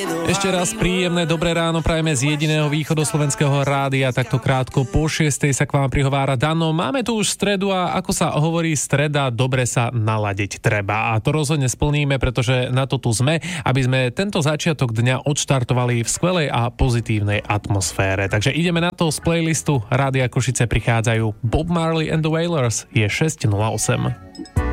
Ešte raz príjemné dobré ráno prajeme z jediného východoslovenského rádia. Takto krátko po 6:00 sa k vám prihovára Dano. Máme tu už stredu a ako sa hovorí streda, dobre sa naladiť treba. A to rozhodne splníme, pretože na to tu sme, aby sme tento začiatok dňa odštartovali v skvelej a pozitívnej atmosfére. Takže ideme na to, z playlistu Rádia Košice prichádzajú Bob Marley and the Wailers. Je 6:08.